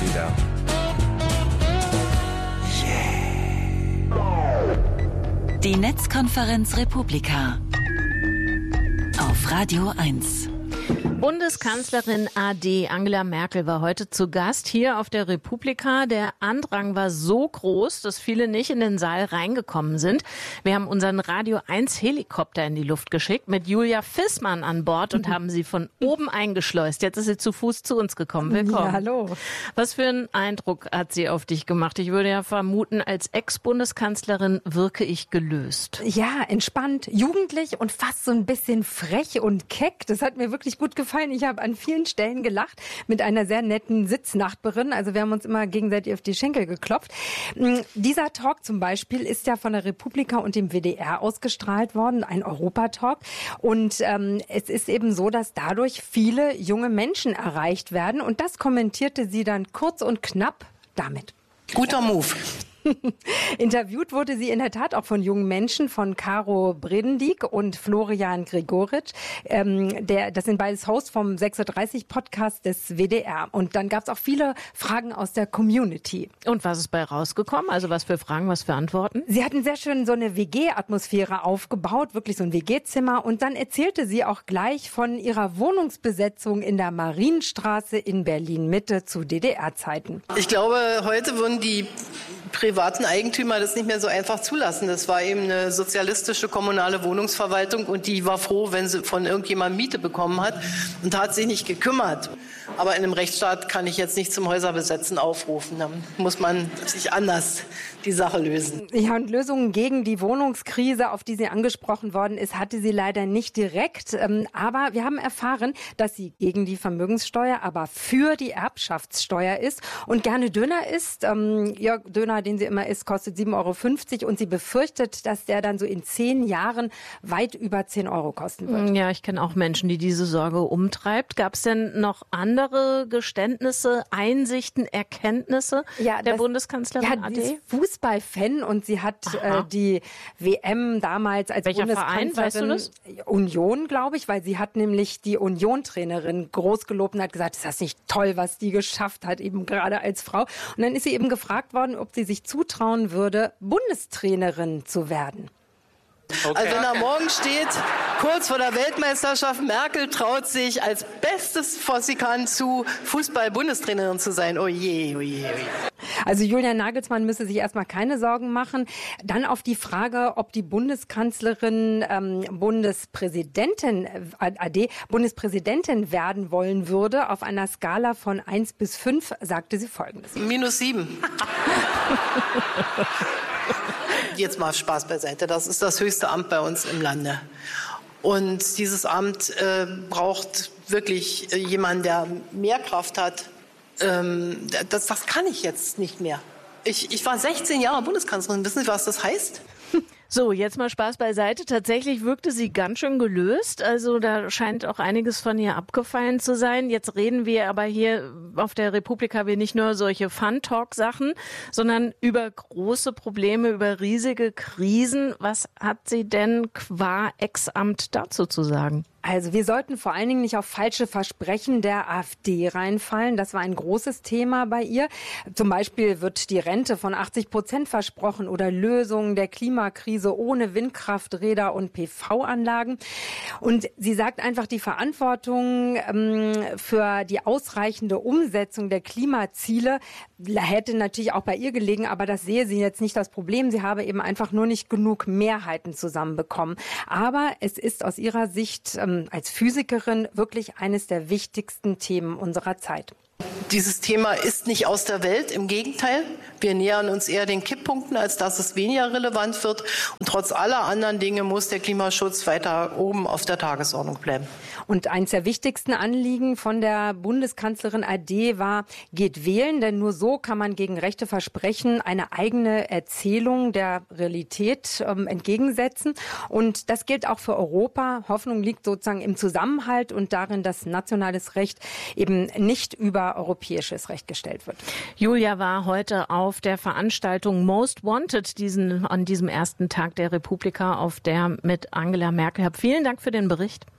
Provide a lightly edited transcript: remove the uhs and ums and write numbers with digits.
wieder. Die Netzkonferenz Republika auf Radio 1. Bundeskanzlerin AD Angela Merkel war heute zu Gast hier auf der Republika. Der Andrang war so groß, dass viele nicht in den Saal reingekommen sind. Wir haben unseren Radio 1 Helikopter in die Luft geschickt mit Julia Fissmann an Bord und haben sie von oben eingeschleust. Jetzt ist sie zu Fuß zu uns gekommen. Willkommen. Ja, hallo. Was für einen Eindruck hat sie auf dich gemacht? Ich würde ja vermuten, als Ex-Bundeskanzlerin wirke ich gelöst. Ja, entspannt, jugendlich und fast so ein bisschen frech und keck. Das hat mir wirklich gut gefallen. Ich habe an vielen Stellen gelacht mit einer sehr netten Sitznachbarin. Also wir haben uns immer gegenseitig auf die Schenkel geklopft. Dieser Talk zum Beispiel ist ja von der Republika und dem WDR ausgestrahlt worden, ein Europatalk. Und es ist eben so, dass dadurch viele junge Menschen erreicht werden. Und das kommentierte sie dann kurz und knapp damit. Guter Move. Interviewt wurde sie in der Tat auch von jungen Menschen, von Caro Bredendieck und Florian Gregoritsch. Das sind beides Hosts vom 6.30 Podcast des WDR. Und dann gab es auch viele Fragen aus der Community. Und was ist bei rausgekommen? Also was für Fragen, was für Antworten? Sie hatten sehr schön so eine WG-Atmosphäre aufgebaut, wirklich so ein WG-Zimmer. Und dann erzählte sie auch gleich von ihrer Wohnungsbesetzung in der Marienstraße in Berlin-Mitte zu DDR-Zeiten. Ich glaube, heute würden die privaten Eigentümer das nicht mehr so einfach zulassen. Das war eben eine sozialistische kommunale Wohnungsverwaltung und die war froh, wenn sie von irgendjemandem Miete bekommen hat und hat sich nicht gekümmert. Aber in einem Rechtsstaat kann ich jetzt nicht zum Häuserbesetzen aufrufen. Da muss man sich anders die Sache lösen. Ja, und Lösungen gegen die Wohnungskrise, auf die sie angesprochen worden ist, hatte sie leider nicht direkt. Aber wir haben erfahren, dass sie gegen die Vermögenssteuer, aber für die Erbschaftssteuer ist und gerne Döner isst. Ihr Döner, den sie immer isst, kostet 7,50 € und sie befürchtet, dass der dann so in 10 Jahren weit über 10 € kosten wird. Ja, ich kenne auch Menschen, die diese Sorge umtreibt. Gab es denn noch andere Geständnisse, Einsichten, Erkenntnisse der Bundeskanzlerin AD? Sie ist Fußballfan und sie hat die WM damals als Welcher Bundeskanzlerin, Verein, weißt du das? Union, glaube ich, weil sie hat nämlich die Union-Trainerin groß gelobt und hat gesagt, ist das nicht toll, was die geschafft hat, eben gerade als Frau. Und dann ist sie eben gefragt worden, ob sie sich zutrauen würde, Bundestrainerin zu werden. Okay. Also wenn da morgen steht, kurz vor der Weltmeisterschaft, Merkel traut sich als bestes, was sie kann, zu Fußball-Bundestrainerin zu sein. Oh je, oh je, oh je. Also Julian Nagelsmann müsse sich erstmal keine Sorgen machen. Dann auf die Frage, ob die Bundeskanzlerin Bundespräsidentin werden wollen würde, auf einer Skala von 1 bis 5, sagte sie Folgendes. -7. Jetzt mal Spaß beiseite. Das ist das höchste Amt bei uns im Lande. Und dieses Amt braucht wirklich jemanden, der mehr Kraft hat. Das kann ich jetzt nicht mehr. Ich war 16 Jahre Bundeskanzlerin. Wissen Sie, was das heißt? So, jetzt mal Spaß beiseite. Tatsächlich wirkte sie ganz schön gelöst. Also da scheint auch einiges von ihr abgefallen zu sein. Jetzt reden wir aber hier auf der Republika nicht nur solche Fun-Talk-Sachen, sondern über große Probleme, über riesige Krisen. Was hat sie denn qua Ex-Amt dazu zu sagen? Also wir sollten vor allen Dingen nicht auf falsche Versprechen der AfD reinfallen. Das war ein großes Thema bei ihr. Zum Beispiel wird die Rente von 80% versprochen oder Lösungen der Klimakrise ohne Windkrafträder und PV-Anlagen. Und sie sagt einfach, die Verantwortung für die ausreichende Umsetzung der Klimaziele hätte natürlich auch bei ihr gelegen, aber das sehe sie jetzt nicht das Problem. Sie habe eben einfach nur nicht genug Mehrheiten zusammenbekommen. Aber es ist aus ihrer Sicht als Physikerin wirklich eines der wichtigsten Themen unserer Zeit. Dieses Thema ist nicht aus der Welt, im Gegenteil. Wir nähern uns eher den Kipppunkten, als dass es weniger relevant wird. Und trotz aller anderen Dinge muss der Klimaschutz weiter oben auf der Tagesordnung bleiben. Und eines der wichtigsten Anliegen von der Bundeskanzlerin AD war, geht wählen, denn nur so kann man gegen rechte Versprechen eine eigene Erzählung der Realität entgegensetzen. Und das gilt auch für Europa. Hoffnung liegt sozusagen im Zusammenhalt und darin, dass nationales Recht eben nicht über europäisches Recht gestellt wird. Julia war heute auf der Veranstaltung Most Wanted an diesem ersten Tag der Republika, auf der mit Angela Merkel. Vielen Dank für den Bericht.